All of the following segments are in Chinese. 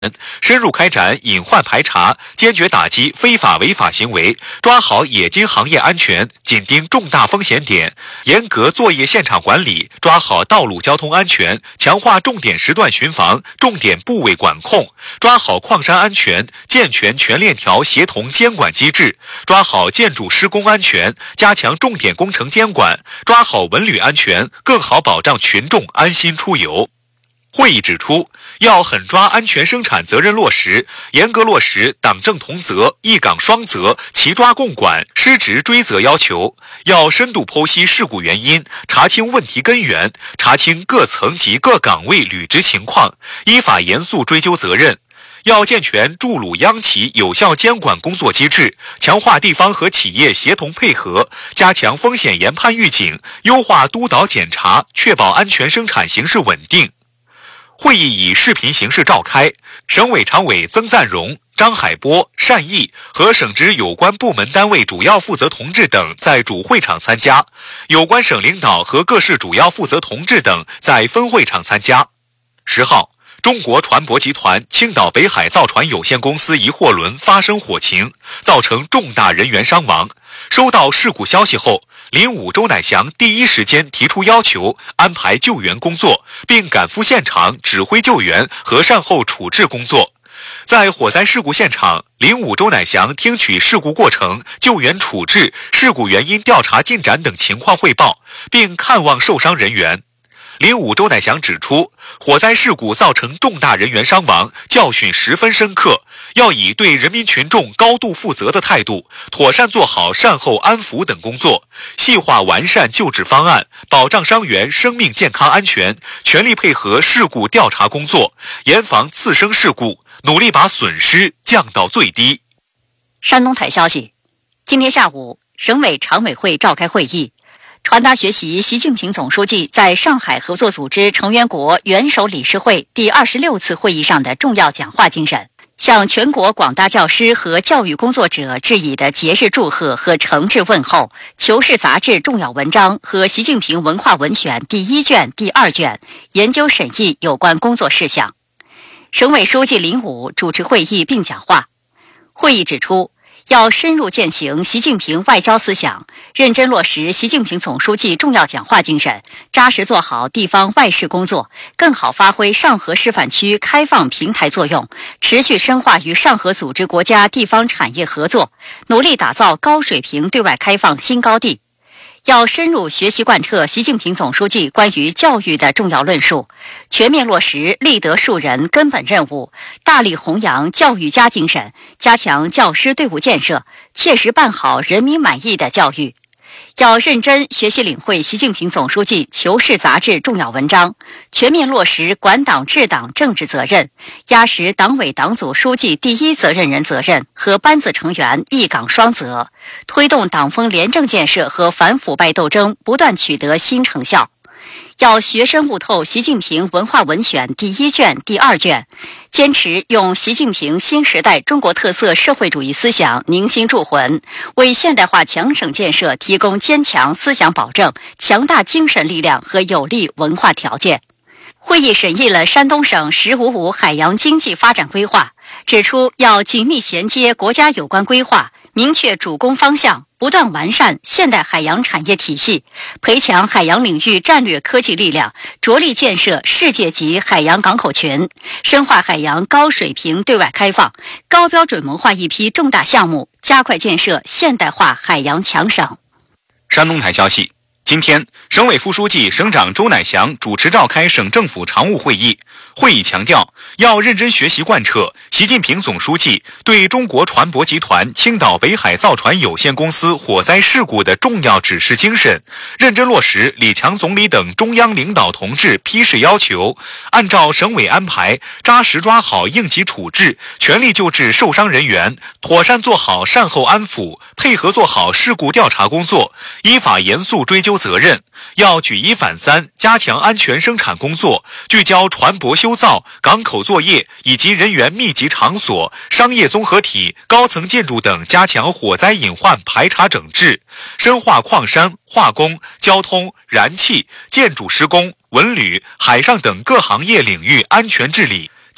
深入开展隐患排查，坚决打击非法违法行为，抓好冶金行业安全，紧盯重大风险点，严格作业现场管理，抓好道路交通安全，强化重点时段巡防、重点部位管控，抓好矿山安全，健全全链条协同监管机制，抓好建筑施工安全，加强重点工程监管，抓好文旅安全，更好保障群众安心出游。会议指出，要狠抓安全生产责任落实，严格落实党政同责、一岗双责、齐抓共管、失职追责要求，要深度剖析事故原因，查清问题根源，查清各层级各岗位履职情况，依法严肃追究责任。要健全驻鲁央企有效监管工作机制，强化地方和企业协同配合，加强风险研判预警，优化督导检查，确保安全生产形势稳定。会议以视频形式召开，省委常委曾赞荣、张海波、单毅和省直有关部门单位主要负责同志等在主会场参加，有关省领导和各市主要负责同志等在分会场参加。10号，中国船舶集团青岛北海造船有限公司一货轮发生火情，造成重大人员伤亡。收到事故消息后，林武周乃祥第一时间提出要求，安排救援工作，并赶赴现场指挥救援和善后处置工作。在火灾事故现场，林武周乃祥听取事故过程、救援处置、事故原因调查进展等情况汇报，并看望受伤人员。林武周乃祥指出，火灾事故造成重大人员伤亡，教训十分深刻，要以对人民群众高度负责的态度，妥善做好善后安抚等工作，细化完善救治方案，保障伤员生命健康安全，全力配合事故调查工作，严防次生事故，努力把损失降到最低。 山东台消息，今天下午，省委常委会召开会议，传达学习习近平总书记在上海合作组织成员国元首理事会第26次会议上的重要讲话精神，向全国广大教师和教育工作者致以的节日祝贺和诚挚问候，求是杂志重要文章和习近平文化文选第1卷、第2卷研究审议有关工作事项。省委书记林武主持会议并讲话。会议指出，要深入践行习近平外交思想，认真落实习近平总书记重要讲话精神，扎实做好地方外事工作，更好发挥上合示范区开放平台作用，持续深化与上合组织国家地方产业合作，努力打造高水平对外开放新高地。要深入学习贯彻习近平总书记关于教育的重要论述，全面落实立德树人根本任务，大力弘扬教育家精神，加强教师队伍建设，切实办好人民满意的教育。要认真学习领会习近平总书记求是杂志重要文章，全面落实管党治党政治责任，压实党委党组书记第一责任人责任和班子成员一岗双责，推动党风廉政建设和反腐败斗争不断取得新成效。要学深悟透习近平文化文选第1卷、第2卷，坚持用习近平新时代中国特色社会主义思想凝心铸魂，为现代化强省建设提供坚强思想保证、强大精神力量和有利文化条件。会议审议了山东省“十五五”海洋经济发展规划，指出要紧密衔接国家有关规划，明确主攻方向，不断完善现代海洋产业体系，培强海洋领域战略科技力量，着力建设世界级海洋港口群，深化海洋高水平对外开放，高标准谋划一批重大项目，加快建设现代化海洋强省。 山东台消息，今天，省委副书记、省长周乃祥主持召开省政府常务会议。会议强调，要认真学习贯彻习近平总书记对中国船舶集团青岛北海造船有限公司火灾事故的重要指示精神，认真落实李强总理等中央领导同志批示要求，按照省委安排，扎实抓好应急处置，全力救治受伤人员，妥善做好善后安抚，配合做好事故调查工作，依法严肃追究责任。要举一反三，加强安全生产工作，聚焦船舶修造、港口作业以及人员密集场所、商业综合体、高层建筑等加强火灾隐患排查整治，深化矿山、化工、交通、燃气、建筑施工、文旅、海上等各行业领域安全治理，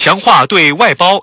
强化对外包